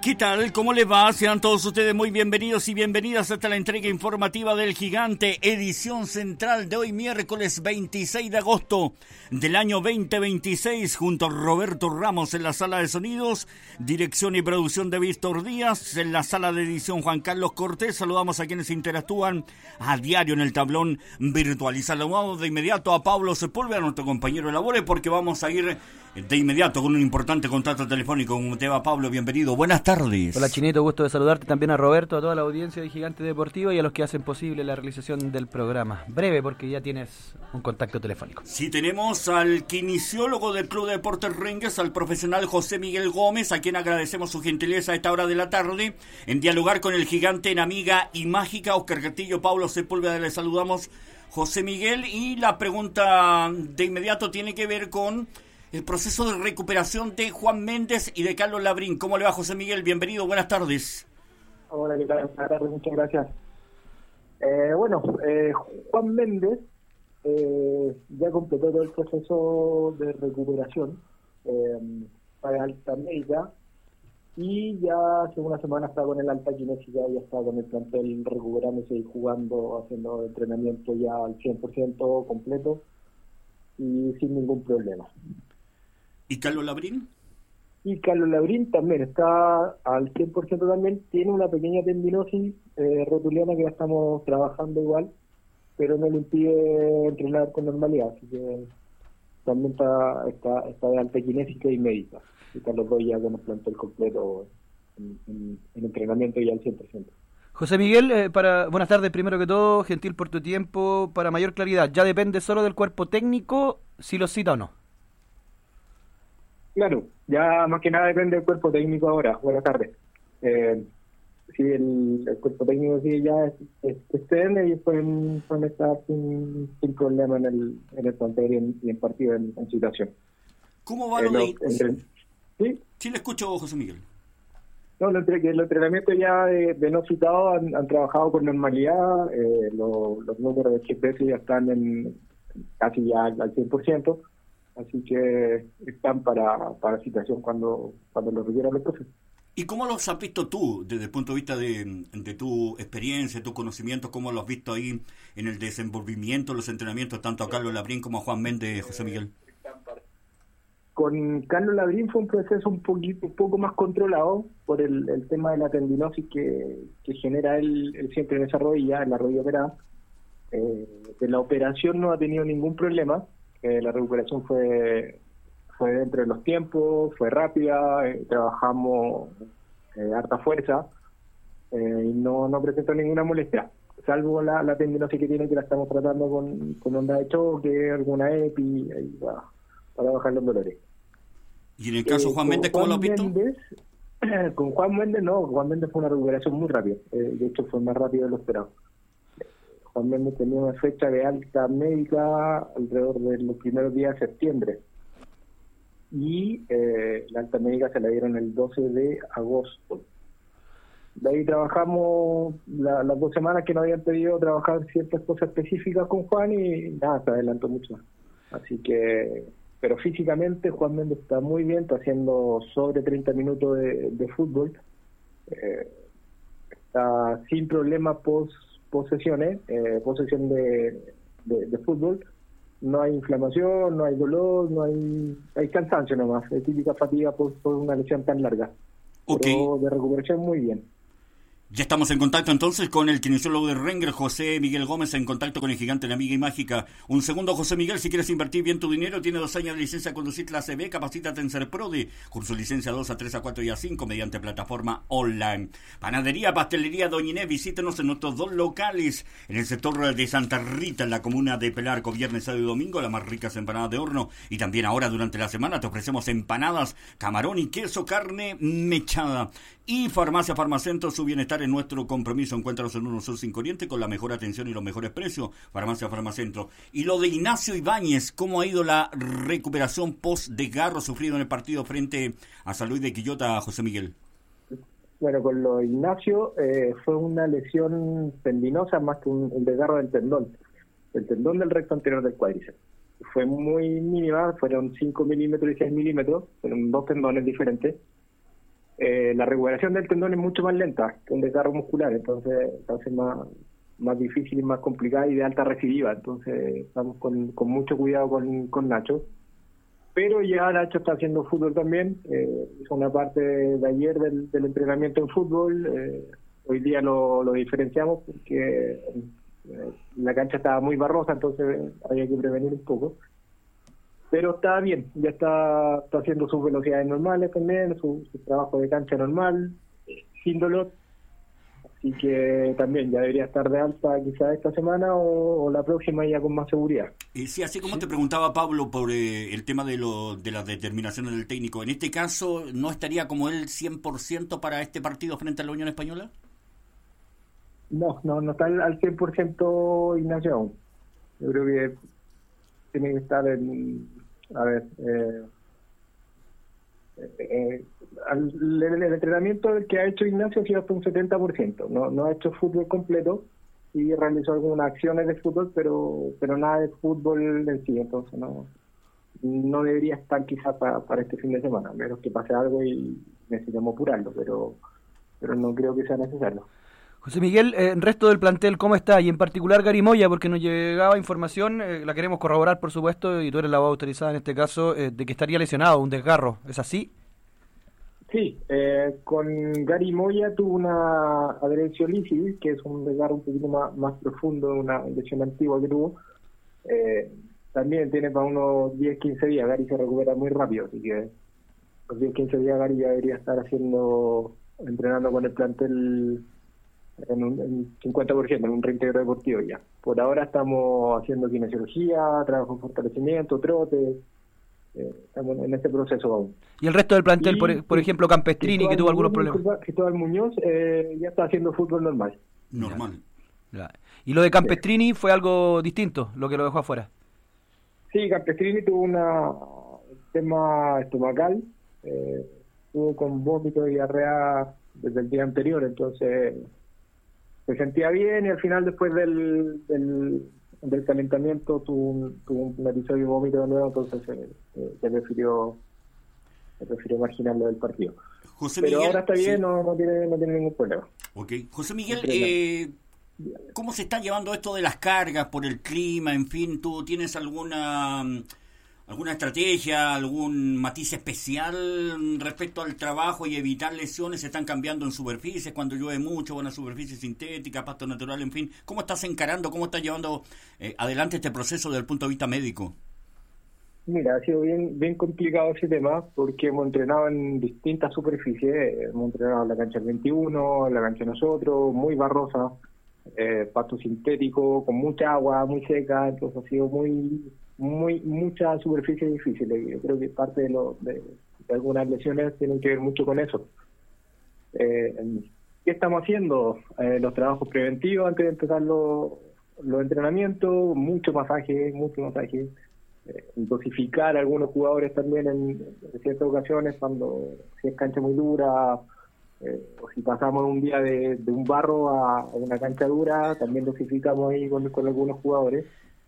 ¿Qué tal? ¿Cómo les va? Sean todos ustedes muy bienvenidos y bienvenidas hasta la entrega informativa del Gigante, edición central de hoy miércoles veintiséis de agosto del año veinte veintiséis, junto a Roberto Ramos en la sala de sonidos, dirección y producción de Víctor Díaz, en la sala de edición Juan Carlos Cortés. Saludamos a quienes interactúan a diario en el tablón virtual y saludamos de inmediato a Pablo Sepúlveda, nuestro compañero de labores, porque vamos a ir de inmediato con un importante contacto telefónico. ¿Cómo te va, Pablo? Bienvenido. Buenas tardes. Hola, Chinito. Gusto de saludarte, también a Roberto, a toda la audiencia de Gigante Deportivo y a los que hacen posible la realización del programa. Breve, porque ya tienes un contacto telefónico. Sí, tenemos al kinesiólogo del Club de Deportes Rengues, al profesional José Miguel Gómez, a quien agradecemos su gentileza a esta hora de la tarde en dialogar con el Gigante en Amiga y Mágica. Oscar Castillo, Pablo Sepúlveda, le saludamos, José Miguel, y la pregunta de inmediato tiene que ver con el proceso de recuperación de Juan Méndez y de Carlos Labrín. ¿Cómo le va, José Miguel? Bienvenido, buenas tardes. Hola, ¿qué tal? Buenas tardes, muchas gracias. Eh, bueno, eh, Juan Méndez eh, ya completó todo el proceso de recuperación eh, para alta médica y ya hace una semana está con el alta kinésica, ya está con el plantel recuperándose y jugando, haciendo entrenamiento ya al cien por ciento completo y sin ningún problema. ¿Y Carlos Labrín? Y Carlos Labrín también está al cien por ciento también, tiene una pequeña tendinosis eh, rotuliana que ya estamos trabajando igual, pero no le impide entrenar con normalidad, así que también está, está, está de alta kinésica y médica. Y Carlos dos ya con el plantel completo en, en, en entrenamiento ya al cien por ciento. José Miguel, eh, para buenas tardes primero que todo, gentil por tu tiempo. Para mayor claridad, ¿ya depende solo del cuerpo técnico si lo cita o no? Claro, ya más que nada depende del cuerpo técnico ahora. Buenas tardes. Eh, si el, el cuerpo técnico sigue ya estén, ellos pueden, pueden estar sin, sin problema en el en el plantel y en, y en partido en, en situación. ¿Cómo va eh, lo de...? Entre... ¿Sí? Sí, le escucho, José Miguel. No, los entrenamientos ya de, de no citados han, han trabajado con normalidad, eh, lo, los números de G P S ya están en casi ya al cien por ciento, así que están para, para citación cuando, cuando lo requieran los profes. ¿Y cómo los has visto tú, desde el punto de vista de, de tu experiencia, tu conocimiento, cómo lo has visto ahí en el desenvolvimiento, los entrenamientos, tanto a Carlos Labrín como a Juan Méndez, José Miguel? Con Carlos Labrín fue un proceso un poquito un poco más controlado por el, el tema de la tendinosis que, que genera él, él siempre en esa rodilla, en la rodilla operada. Eh, de la operación no ha tenido ningún problema, eh, la recuperación fue fue dentro de los tiempos, fue rápida, eh, trabajamos eh, harta fuerza eh, y no, no presentó ninguna molestia, salvo la, la tendinosis que tiene, que la estamos tratando con, con onda de choque, alguna epi, ahí va, para bajar los dolores. ¿Y en el caso de eh, Juan Méndez, cómo Juan lo has visto? Méndez, con Juan Méndez no, Juan Méndez fue una recuperación muy rápida, eh, de hecho fue más rápido de lo esperado. Juan Méndez tenía una fecha de alta médica alrededor de los primeros días de septiembre y eh, la alta médica se la dieron el doce de agosto. De ahí trabajamos la, las dos semanas que nos habían pedido trabajar ciertas cosas específicas con Juan y nada, se adelantó mucho más. Así que, pero físicamente Juan Méndez está muy bien, está haciendo sobre treinta minutos de, de fútbol, eh, está sin problema post posesiones, eh, posesión de, de, de fútbol, no hay inflamación, no hay dolor, no hay hay cansancio nomás, es típica fatiga por, por una lesión tan larga. Okay. Pero de recuperación muy bien. Ya estamos en contacto entonces con el kinesiólogo de Rengues, José Miguel Gómez, en contacto con el Gigante, la Amiga y Mágica. Un segundo, José Miguel, si quieres invertir bien tu dinero, tiene dos años de licencia a conducir clase B, capacítate en Serprode, curso licencia dos a tres a cuatro y a cinco mediante plataforma online. Panadería, pastelería Doña Inés, visítenos en nuestros dos locales, en el sector de Santa Rita, en la comuna de Pelarco, viernes, sábado y domingo, las más ricas empanadas de horno, y también ahora durante la semana te ofrecemos empanadas, camarón y queso, carne mechada. Y Farmacia Farmacentro, su bienestar en nuestro compromiso. Encuéntranos en uno Sur cinco Oriente con la mejor atención y los mejores precios. Farmacia Farmacentro. Y lo de Ignacio Ibáñez, ¿cómo ha ido la recuperación post-desgarro sufrido en el partido frente a San Luis de Quillota, José Miguel? Bueno, con lo de Ignacio eh, fue una lesión tendinosa más que un, un desgarro del tendón. El tendón del recto anterior del cuádriceps. Fue muy mínima, fueron cinco milímetros y seis milímetros, fueron dos tendones diferentes. eh, la recuperación del tendón es mucho más lenta que un desgarro muscular, entonces se hace más, más difícil y más complicada y de alta recidiva, entonces estamos con, con mucho cuidado con, con Nacho. Pero ya Nacho está haciendo fútbol también, eh, hizo una parte de ayer del, del entrenamiento en fútbol, eh, hoy día lo, lo diferenciamos porque eh, la cancha estaba muy barrosa, entonces había que prevenir un poco. Pero está bien, ya está, está haciendo sus velocidades normales también, su, su trabajo de cancha normal, sin dolor. Así que también ya debería estar de alta quizás esta semana o, o la próxima ya con más seguridad. Eh, sí, así como ¿Sí? te preguntaba Pablo por eh, el tema de, lo, de las determinaciones del técnico, ¿en este caso no estaría como él cien por ciento para este partido frente a la Unión Española? No, no, no está al cien por ciento Ignacio aún. Yo creo que tiene que estar en, a ver, eh, eh, el, el entrenamiento que ha hecho Ignacio ha sido hasta un setenta por ciento, no, no ha hecho fútbol completo, y realizó algunas acciones de fútbol, pero pero nada de fútbol en sí, entonces no no debería estar quizás para, para este fin de semana, a menos que pase algo y necesitamos apurarlo, pero pero no creo que sea necesario. José Miguel, el eh, resto del plantel, ¿cómo está? Y en particular Gary Moya, porque nos llegaba información, eh, la queremos corroborar por supuesto, y tú eres la voz autorizada en este caso, eh, de que estaría lesionado, un desgarro, ¿es así? Sí, eh, con Gary Moya tuvo una adherenciolisis, que es un desgarro un poquito más, más profundo, una lesión antigua que tuvo. Eh, también tiene para unos diez a quince días, Gary se recupera muy rápido, así que los diez a quince días Gary ya debería estar haciendo, entrenando con el plantel en un en cincuenta por ciento, en un reintegro deportivo ya. Por ahora estamos haciendo kinesiología, trabajo de fortalecimiento, trote, eh, estamos en este proceso aún. ¿Y el resto del plantel, y, por, por ejemplo, Campestrini, Cristóbal, que tuvo algunos problemas? Disculpa, Cristóbal Muñoz eh, ya está haciendo fútbol normal. Normal. Ya. ¿Y lo de Campestrini fue algo distinto, lo que lo dejó afuera? Sí, Campestrini tuvo una, un tema estomacal, eh, tuvo con vómito y diarrea desde el día anterior, entonces se sentía bien y al final después del del, del calentamiento tuvo un, tuvo un episodio de vómito de nuevo, entonces se, se prefirió se prefirió marginarlo del partido. José Pero Miguel, ahora está bien, sí. no, no tiene no tiene ningún problema. Okay. José Miguel, eh, ¿cómo se está llevando esto de las cargas por el clima? En fin, ¿tú tienes alguna alguna estrategia, algún matiz especial respecto al trabajo y evitar lesiones? ¿Se están cambiando en superficies cuando llueve mucho, buena superficie sintética, pasto natural, en fin? ¿Cómo estás encarando, cómo estás llevando eh, adelante este proceso desde el punto de vista médico? Mira, ha sido bien bien complicado ese tema porque hemos entrenado en distintas superficies, hemos entrenado en la cancha del veintiuno, en la cancha de nosotros, muy barrosa, eh, pasto sintético, con mucha agua, muy seca, entonces ha sido muy... muy muchas superficies difíciles. Yo creo que parte de, lo, de, de algunas lesiones tienen que ver mucho con eso. Eh, ¿Qué estamos haciendo? Eh, los trabajos preventivos antes de empezar los, los entrenamientos, mucho masaje, mucho masaje, eh, dosificar a algunos jugadores también en, en ciertas ocasiones cuando si es cancha muy dura, eh, o si pasamos un día de, de un barro a, a una cancha dura, también dosificamos ahí con, con algunos jugadores.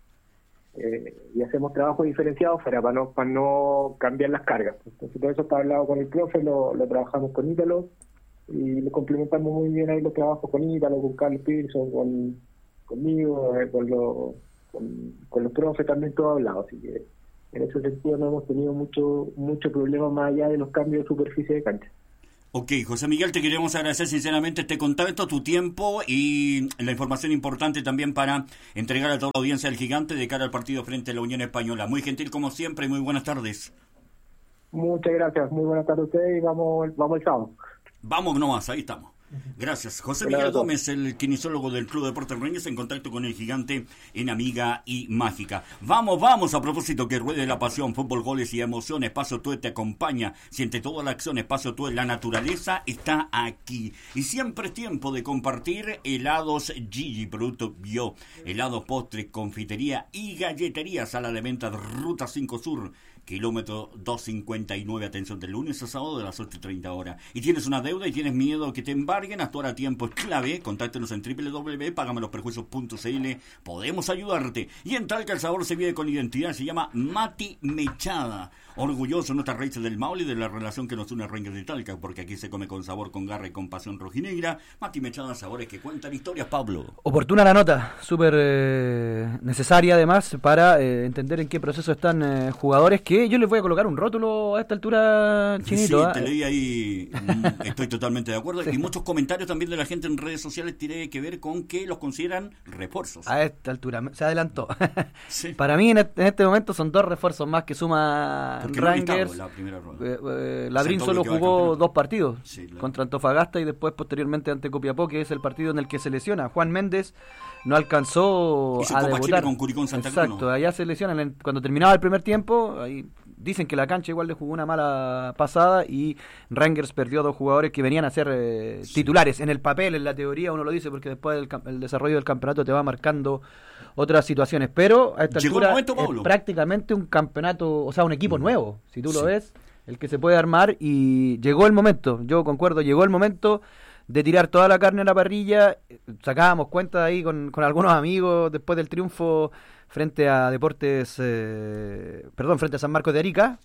Eh, y hacemos trabajo diferenciado para, para no para no cambiar las cargas. Entonces todo eso está hablado con el profe, lo, lo trabajamos con Ítalo y lo complementamos muy bien ahí los trabajos con Ítalo, con Carlos Pearson, con conmigo, eh, con, lo, con, con los profes también todo hablado, así que en ese sentido no hemos tenido mucho mucho problema más allá de los cambios de superficie de cancha. Ok, José Miguel, te queremos agradecer sinceramente este contacto, tu tiempo y la información importante también para entregar a toda la audiencia del Gigante de cara al partido frente a la Unión Española. Muy gentil como siempre y muy buenas tardes. Muchas gracias, muy buenas tardes a ustedes y vamos, vamos el sábado. Vamos nomás, ahí estamos. Gracias. José Miguel Gómez, el kinesiólogo del Club Deportes Rangers, en contacto con el Gigante en Amiga y Mágica. Vamos, vamos, a propósito, que ruede la pasión, fútbol, goles y emociones. Espacio Tue te acompaña, siente toda la acción. Espacio Tue, la naturaleza está aquí. Y siempre es tiempo de compartir helados Gigi, producto bio, helados, postres, confitería y galletería. Sala de venta Ruta cinco Sur, kilómetro doscientos cincuenta y nueve, atención, del lunes a sábado de las ocho y treinta horas. Y tienes una deuda y tienes miedo que te embarguen, actuar a tiempo es clave. Contáctenos en doble u doble u doble u punto págame los perjuicios punto c l. Podemos ayudarte. Y en Talca el sabor se vive con identidad. Se llama Mati Mechada. Orgulloso de nuestras raíces del Maule y de la relación que nos une a Rangers de Talca, porque aquí se come con sabor, con garra y con pasión rojinegra. Mati Mechada, sabores que cuentan historias, Pablo. Oportuna la nota, súper eh, necesaria además para eh, entender en qué proceso están eh, jugadores que yo les voy a colocar un rótulo a esta altura, Chinito. Sí, ¿eh? te leí ahí, estoy totalmente de acuerdo. Sí. Y muchos comentarios también de la gente en redes sociales tiene que ver con que los consideran refuerzos. A esta altura, se adelantó. Sí. Para mí en este, en este momento son dos refuerzos más que suma Porque Rangers. No la primera rueda. Eh, eh, Labrín solo jugó dos partidos, sí, claro. Contra Antofagasta y después posteriormente ante Copiapó, que es el partido en el que se lesiona. Juan Méndez no alcanzó Hizo a Copa debutar. Chile con Curicó en Santa Cruz. Exacto, ¿no? Allá se lesionan cuando terminaba el primer tiempo. Ahí dicen que la cancha igual le jugó una mala pasada y Rangers perdió dos jugadores que venían a ser eh, sí. titulares. En el papel, en la teoría uno lo dice porque después del el desarrollo del campeonato te va marcando otras situaciones, pero a esta Llegó altura el momento, es prácticamente un campeonato, o sea, un equipo mm. nuevo, si tú sí. lo ves, el que se puede armar, y llegó el momento, yo concuerdo, llegó el momento de tirar toda la carne a la parrilla. Sacábamos cuenta ahí con, con algunos amigos después del triunfo frente a Deportes, eh, perdón, frente a San Marcos de Arica,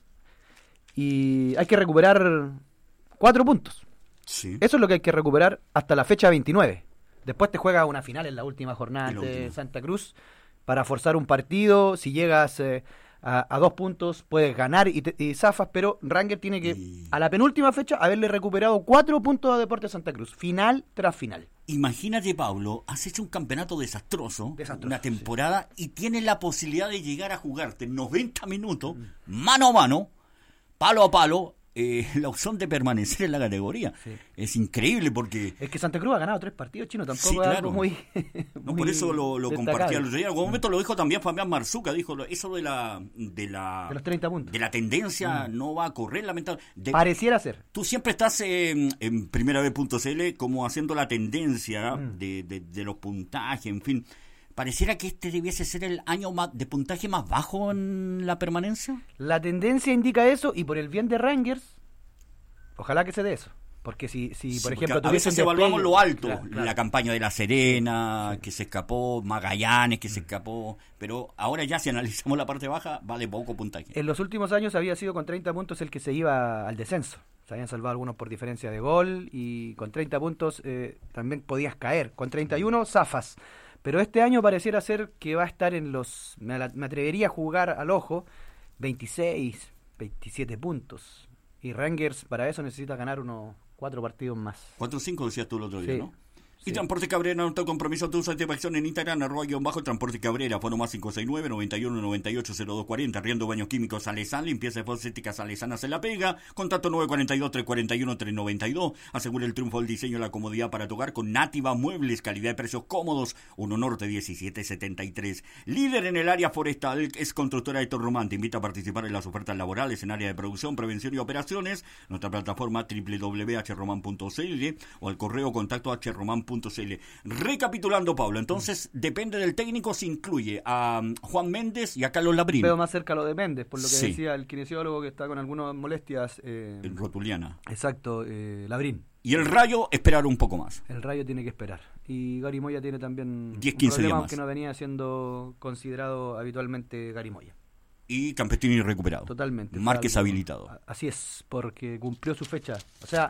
y hay que recuperar cuatro puntos. Sí. Eso es lo que hay que recuperar hasta la fecha veintinueve. Después te juegas una final en la última jornada de Santa Cruz para forzar un partido. Si llegas eh, a, a dos puntos puedes ganar y, te, y zafas, pero Rangers tiene que y... a la penúltima fecha haberle recuperado cuatro puntos a Deportes Santa Cruz, final tras final. Imagínate, Pablo, has hecho un campeonato desastroso, desastroso una temporada, sí. y tienes la posibilidad de llegar a jugarte noventa minutos, mm. mano a mano, palo a palo, Eh, la opción de permanecer en la categoría. Sí. Es increíble porque... Es que Santa Cruz ha ganado tres partidos, Chino, tampoco sí, claro. es algo muy, no, muy por eso lo, lo compartía el otro día. En algún mm. momento lo dijo también Fabián Marzuca, dijo eso de la... De, la, de los treinta puntos. De la tendencia mm. no va a correr, lamentablemente. Pareciera ser. Tú siempre estás en, en primera vez punto c l como haciendo la tendencia mm. de, de, de los puntajes, en fin... ¿Pareciera que este debiese ser el año más de puntaje más bajo en la permanencia? La tendencia indica eso, y por el bien de Rangers, ojalá que se dé eso. Porque si, si sí, por ejemplo... A veces evaluamos lo alto, claro, claro. la campaña de La Serena, sí. que se escapó, Magallanes, que se escapó, pero ahora ya si analizamos la parte baja, vale poco puntaje. En los últimos años había sido con treinta puntos el que se iba al descenso. Se habían salvado algunos por diferencia de gol, y con treinta puntos eh, también podías caer. Con treinta y uno, zafas. Pero este año pareciera ser que va a estar en los... Me, me atrevería a jugar al ojo, veintiséis, veintisiete puntos. Y Rangers para eso necesita ganar unos cuatro partidos más. cuatro o cinco decías tú el otro día, sí. ¿no? Sí. Y Transporte Cabrera, no está compromiso, tu satisfacción en Instagram, arroba guión bajo Transporte Cabrera, fono más cinco seis nueve, noventa y uno, noventa y ocho, cero dos cuarenta, Riendo Baños Químicos Salesán, limpieza de fosfética Salesana se la pega, contacto nueve cuatro dos, tres cuatro uno, tres nueve dos, asegura el triunfo del diseño y la comodidad para tu hogar con Nativa Muebles, calidad de precios cómodos, uno Norte diecisiete setenta y tres, líder en el área forestal, es constructora Héctor Román, te invita a participar en las ofertas laborales en área de producción, prevención y operaciones, nuestra plataforma doble u doble u doble u punto h roman punto c l o al correo contacto h roman punto c l. Recapitulando, Pablo, entonces mm. depende del técnico, se incluye a um, Juan Méndez y a Carlos Labrín. Veo más cerca lo de Méndez, por lo que sí. decía el kinesiólogo que está con algunas molestias. Eh, Rotuliana. Exacto, eh, Labrín. Y el Rayo, esperar un poco más. El Rayo tiene que esperar. Y Gary Moya tiene también diez, quince un problema días más. Que no venía siendo considerado habitualmente Gary Moya. Y Campestini recuperado. Totalmente. Márquez habilitado. Así es, porque cumplió su fecha. O sea...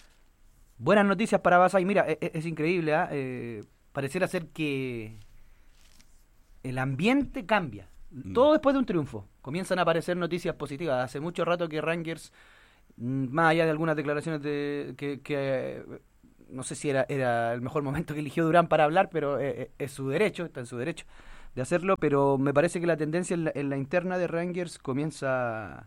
Buenas noticias para Basay. Mira, es, es increíble, ¿eh? Eh, pareciera ser que el ambiente cambia. Mm. Todo después de un triunfo. Comienzan a aparecer noticias positivas. Hace mucho rato que Rangers, más allá de algunas declaraciones de que, que no sé si era, era el mejor momento que eligió Durán para hablar, pero es, es su derecho, está en su derecho de hacerlo, pero me parece que la tendencia en la, en la interna de Rangers comienza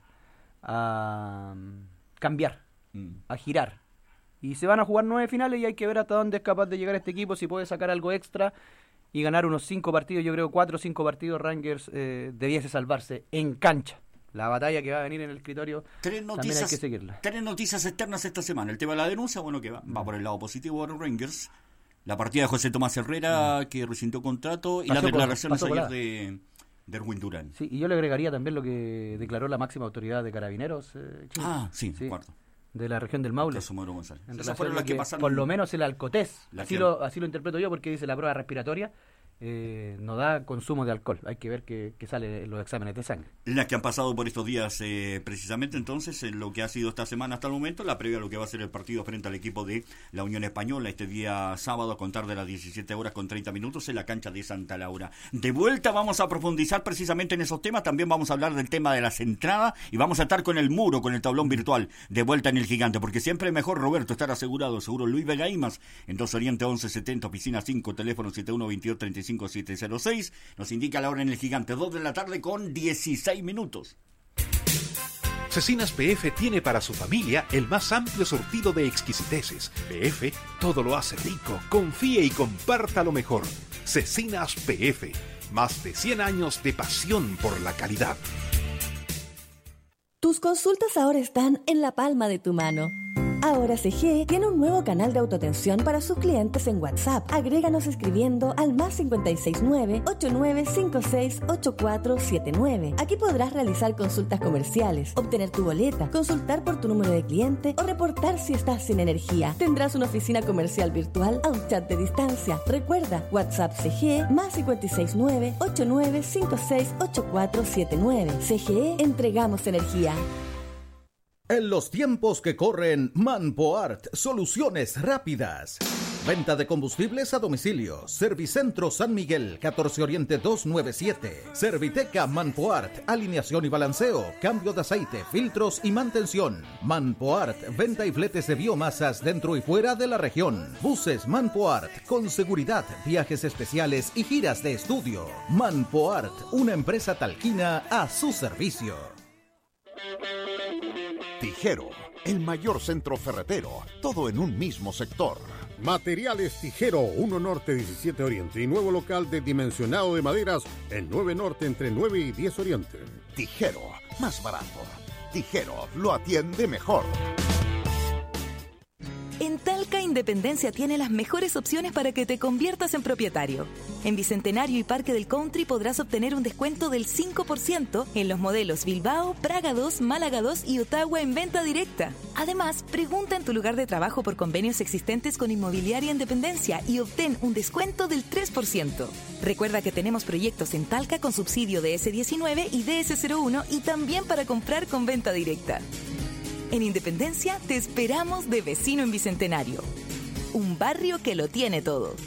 a cambiar, mm. a girar. Y se van a jugar nueve finales y hay que ver hasta dónde es capaz de llegar este equipo, si puede sacar algo extra y ganar unos cinco partidos. Yo creo cuatro o cinco partidos Rangers eh, debiese salvarse en cancha. La batalla que va a venir en el escritorio tres noticias, también hay que seguirla. Tres noticias externas esta semana. El tema de la denuncia, bueno, que va, va por el lado positivo de Rangers. La partida de José Tomás Herrera, mm. que rescindió contrato, y pasó las declaraciones por, ayer de, Derwin Durán. Sí, y yo le agregaría también lo que declaró la máxima autoridad de Carabineros. Eh, ah, sí, sí. Cuarto. De la región del Maule. González. En relación a lo que, pasaron... por lo menos el Alcotés, así lo, así lo interpreto yo, porque dice la prueba respiratoria eh, no da consumo de alcohol. Hay que ver qué sale en los exámenes de sangre. Las que han pasado por estos días, eh, precisamente entonces, en lo que ha sido esta semana hasta el momento, la previa a lo que va a ser el partido frente al equipo de la Unión Española este día sábado a contar de las diecisiete horas con treinta minutos en la cancha de Santa Laura. De vuelta vamos a profundizar precisamente en esos temas, también vamos a hablar del tema de las entradas y vamos a estar con el muro, con el tablón virtual de vuelta en el Gigante, porque siempre es mejor, Roberto, estar asegurado. Seguro Luis Vega Imas, en dos Oriente once setenta, oficina cinco, teléfono setenta y uno veintidós treinta y cinco setecientos seis, nos indica la hora en el Gigante, dos de la tarde con dieciséis minutos. Cecinas P F tiene para su familia el más amplio surtido de exquisiteces. P F todo lo hace rico. Confíe y comparta lo mejor. Cecinas P F, más de cien años de pasión por la calidad. Tus consultas ahora están en la palma de tu mano. Ahora C G E tiene un nuevo canal de autoatención para sus clientes en WhatsApp. Agréganos escribiendo al más cinco seis nueve, ocho nueve cinco seis, ocho cuatro siete nueve. Aquí podrás realizar consultas comerciales, obtener tu boleta, consultar por tu número de cliente o reportar si estás sin energía. Tendrás una oficina comercial virtual a un chat de distancia. Recuerda, WhatsApp C G E más cinco seis nueve, ocho nueve cinco seis, ocho cuatro siete nueve. C G E, entregamos energía. En los tiempos que corren, Manpoart, soluciones rápidas. Venta de combustibles a domicilio. Servicentro San Miguel, catorce Oriente doscientos noventa y siete. Serviteca Manpoart, alineación y balanceo, cambio de aceite, filtros y mantención. Manpoart, venta y fletes de biomasas dentro y fuera de la región. Buses Manpoart, con seguridad, viajes especiales y giras de estudio. Manpoart, una empresa talquina a su servicio. Tijero, el mayor centro ferretero, todo en un mismo sector. Materiales Tijero, uno Norte diecisiete Oriente y nuevo local de dimensionado de maderas en nueve Norte entre nueve y diez Oriente. Tijero, más barato. Tijero, lo atiende mejor. En Talca, Independencia tiene las mejores opciones para que te conviertas en propietario. En Bicentenario y Parque del Country podrás obtener un descuento del cinco por ciento en los modelos Bilbao, Praga dos, Málaga dos y Ottawa en venta directa. Además, pregunta en tu lugar de trabajo por convenios existentes con Inmobiliaria Independencia y obtén un descuento del tres por ciento. Recuerda que tenemos proyectos en Talca con subsidio de ese diecinueve y D S cero uno y también para comprar con venta directa. En Independencia te esperamos de vecino en Bicentenario. Un barrio que lo tiene todo.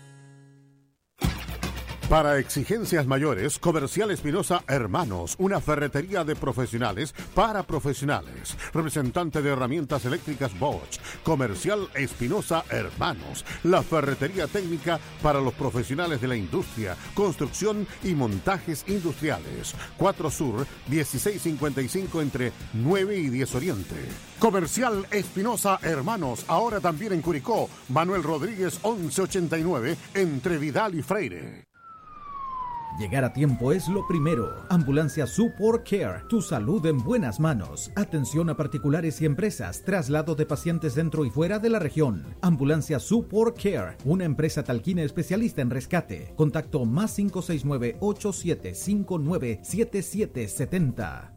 Para exigencias mayores, Comercial Espinosa Hermanos, una ferretería de profesionales para profesionales. Representante de herramientas eléctricas Bosch. Comercial Espinosa Hermanos, la ferretería técnica para los profesionales de la industria, construcción y montajes industriales. cuatro Sur, dieciséis cincuenta y cinco entre nueve y diez Oriente. Comercial Espinosa Hermanos, ahora también en Curicó. Manuel Rodríguez once ochenta y nueve entre Vidal y Freire. Llegar a tiempo es lo primero. Ambulancia Support Care, tu salud en buenas manos. Atención a particulares y empresas, traslado de pacientes dentro y fuera de la región. Ambulancia Support Care, una empresa talquina especialista en rescate. Contacto más cinco seis nueve, ocho siete cinco nueve, siete siete siete cero.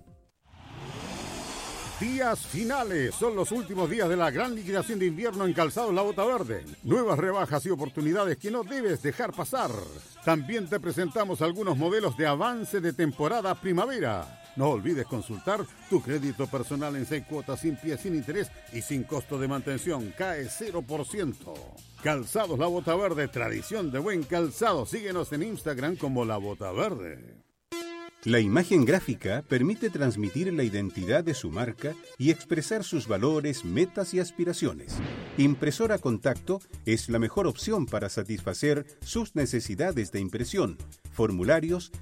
Días finales, son los últimos días de la gran liquidación de invierno en Calzados La Bota Verde. Nuevas rebajas y oportunidades que no debes dejar pasar. También te presentamos algunos modelos de avance de temporada primavera. No olvides consultar tu crédito personal en seis cuotas sin pie, sin interés y sin costo de mantención. Cae cero por ciento. Calzados La Bota Verde, tradición de buen calzado. Síguenos en Instagram como La Bota Verde. La imagen gráfica permite transmitir la identidad de su marca y expresar sus valores, metas y aspiraciones. Impresora Contacto es la mejor opción para satisfacer sus necesidades de impresión, formularios